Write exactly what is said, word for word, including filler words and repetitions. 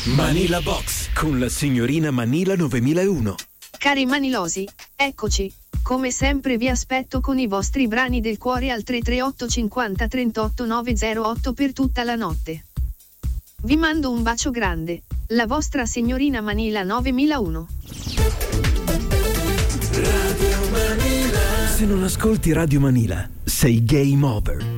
Manila Box con la signorina Manila novemilauno. Cari manilosi, eccoci. Come sempre vi aspetto con i vostri brani del cuore al tre tre otto cinquanta trentotto novecentotto per tutta la notte. Vi mando un bacio grande, la vostra signorina Manila novemilauno. Radio Manila. Se non ascolti Radio Manila, sei game over.